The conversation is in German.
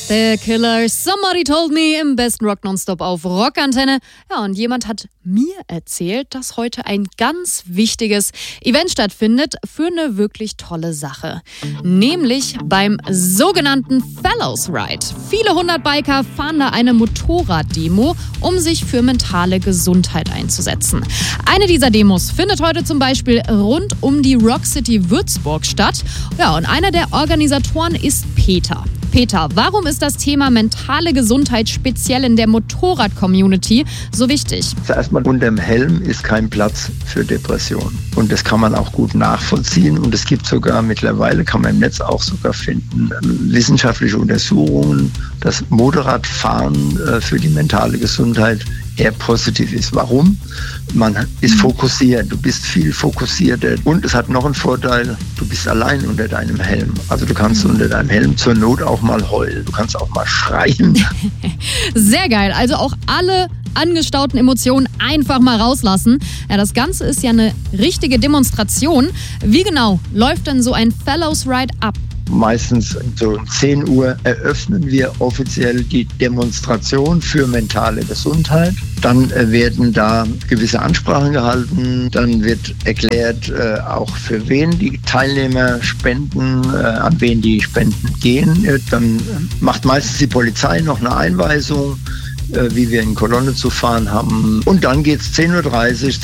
The Killers, Somebody Told Me im besten Rock Nonstop auf Rockantenne. Ja, und jemand hat mir erzählt, dass heute ein ganz wichtiges Event stattfindet für eine wirklich tolle Sache. Nämlich beim sogenannten Fellows Ride. Viele hundert Biker fahren da eine Motorraddemo, um sich für mentale Gesundheit einzusetzen. Eine dieser Demos findet heute zum Beispiel rund um die Rock City Würzburg statt. Ja, und einer der Organisatoren ist Peter. Peter, warum ist das Thema mentale Gesundheit speziell in der Motorrad-Community so wichtig? Zuerst mal, unterm Helm ist kein Platz für Depressionen. Und das kann man auch gut nachvollziehen. Und es gibt sogar mittlerweile, kann man im Netz auch sogar finden, wissenschaftliche Untersuchungen, dass Motorradfahren für die mentale Gesundheit eher positiv ist. Warum? Man ist fokussiert, du bist viel fokussierter und es hat noch einen Vorteil, du bist allein unter deinem Helm. Also du kannst unter deinem Helm zur Not auch mal heulen, du kannst auch mal schreien. Sehr geil, also auch alle angestauten Emotionen einfach mal rauslassen. Ja, das Ganze ist ja eine richtige Demonstration. Wie genau läuft denn so ein Fellows Ride ab? Meistens so um 10 Uhr eröffnen wir offiziell die Demonstration für mentale Gesundheit. Dann werden da gewisse Ansprachen gehalten. Dann wird erklärt, auch für wen die Teilnehmer spenden, an wen die Spenden gehen. Dann macht meistens die Polizei noch eine Einweisung, wie wir in Kolonne zu fahren haben. Und dann geht es 10.30 Uhr,